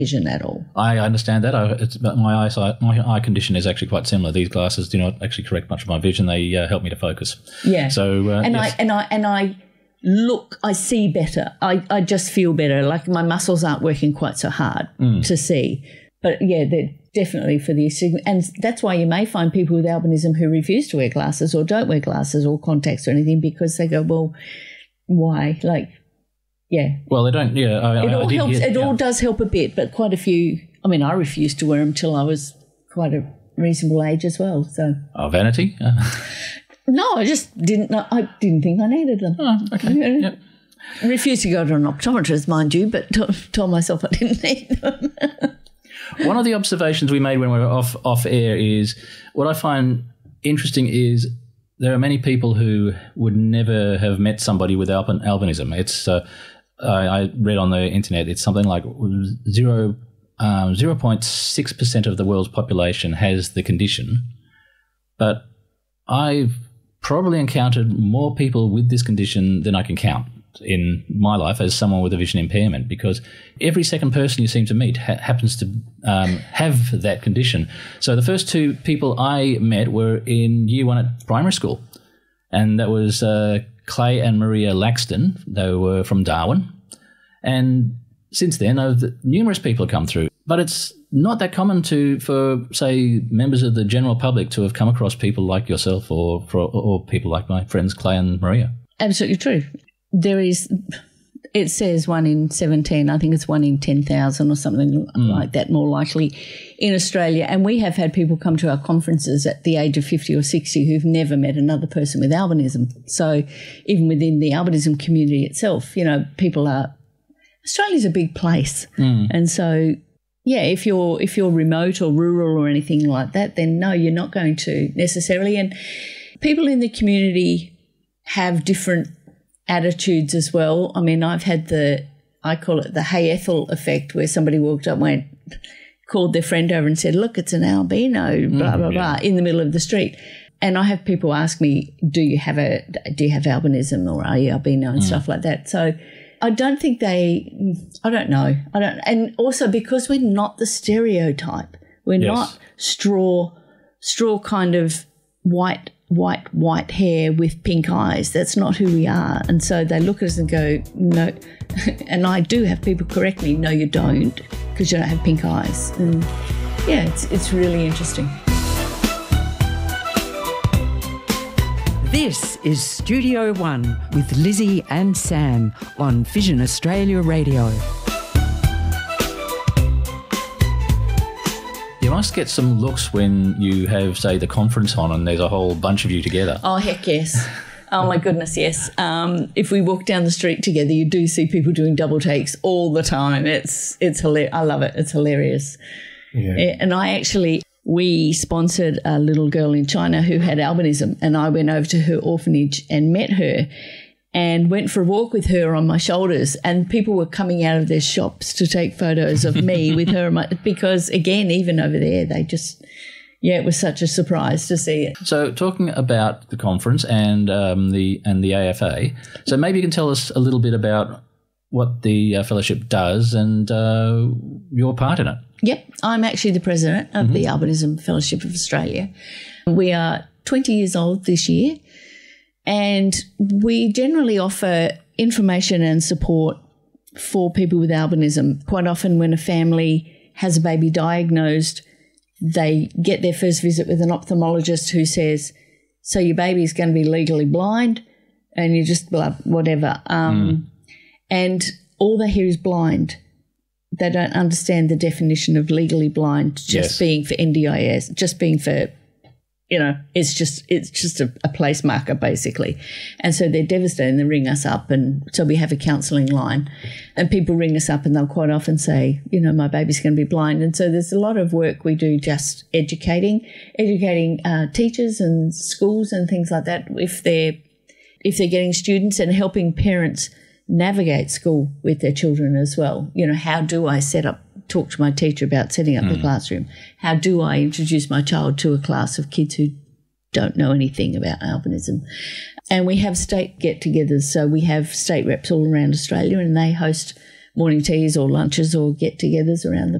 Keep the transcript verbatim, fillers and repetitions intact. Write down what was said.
vision at all. I understand that. I, it's, my eyesight, my eye condition is actually quite similar. These glasses do not actually correct much of my vision. They uh, help me to focus. Yeah. So uh, and yes. I and I and I look, I see better. I, I just feel better. Like my muscles aren't working quite so hard mm. to see. But yeah, they're definitely for the astigmatism. And that's why you may find people with albinism who refuse to wear glasses or don't wear glasses or contacts or anything, because they go, well, why? Like, yeah. Well, they don't, yeah. I, it I, all I helps. hear, it yeah. all does help a bit, but quite a few, I mean, I refused to wear them till I was quite a reasonable age as well. So. Oh, vanity? No, I just didn't know. I didn't think I needed them. Oh, okay. You know? Yep. Refused to go to an optometrist, mind you, but t- told myself I didn't need them. One of the observations we made when we were off off air is what I find interesting is there are many people who would never have met somebody with alpin, albinism. It's uh, I, I read on the internet it's something like zero um, zero point six percent of the world's population has the condition, but I've probably encountered more people with this condition than I can count in my life as someone with a vision impairment, because every second person you seem to meet ha- happens to um, have that condition. So the first two people I met were in year one at primary school, and that was uh, Clay and Maria Laxton. They were from Darwin. And since then, uh, numerous people have come through. But it's not that common to for, say, members of the general public to have come across people like yourself or, for, or people like my friends Clay and Maria. Absolutely true. There is, it says one in seventeen, I think it's one in ten thousand or something mm. like that, more likely, in Australia. And we have had people come to our conferences at the age of fifty or sixty who've never met another person with albinism. So even within the albinism community itself, you know, people are, Australia's a big place. Mm. And so, yeah, if you're if you're remote or rural or anything like that, then no, you're not going to necessarily. And people in the community have different attitudes as well. I mean, I've had the, I call it the Hey Ethel effect, where somebody walked up and went, called their friend over and said, look, it's an albino, blah, blah, mm, yeah. blah, in the middle of the street. And I have people ask me, do you have a, do you have albinism or are you albino and mm. stuff like that. So I don't think they, I don't know. I don't, and also because we're not the stereotype. We're yes. not straw, straw kind of white white, white hair with pink eyes. That's not who we are. And so they look at us and go, no. And I do have people correct me, no, you don't, because you don't have pink eyes. And yeah, it's it's really interesting. This is Studio One with Lizzie and Sam on Vision Australia Radio. You must get some looks when you have, say, the conference on and there's a whole bunch of you together. Oh, heck yes. Oh, my goodness, yes. Um, if we walk down the street together, you do see people doing double takes all the time. It's it's hilarious. I love it. It's hilarious. Yeah. And I actually, we sponsored a little girl in China who had albinism, and I went over to her orphanage and met her and went for a walk with her on my shoulders, and people were coming out of their shops to take photos of me with her because, again, even over there, they just, yeah, it was such a surprise to see it. So talking about the conference and um, the and the A F A, so maybe you can tell us a little bit about what the uh, fellowship does and uh, your part in it. Yep, I'm actually the president of mm-hmm. the Albinism Fellowship of Australia. We are twenty years old this year. And we generally offer information and support for people with albinism. Quite often when a family has a baby diagnosed, they get their first visit with an ophthalmologist who says, so your baby is going to be legally blind, and you just, blah, whatever. Um, mm. And all they hear is blind. They don't understand the definition of legally blind just yes. being for N D I S, just being for, you know, it's just it's just a, a place marker basically. And so they're devastated and they ring us up, and so we have a counselling line, and people ring us up and they'll quite often say, you know, my baby's going to be blind. And so there's a lot of work we do just educating, educating uh, teachers and schools and things like that if they're, if they're getting students, and helping parents navigate school with their children as well. You know, how do I set up, talk to my teacher about setting up mm. the classroom? How do I introduce my child to a class of kids who don't know anything about albinism? And we have state get-togethers. So we have state reps all around Australia, and they host morning teas or lunches or get-togethers around the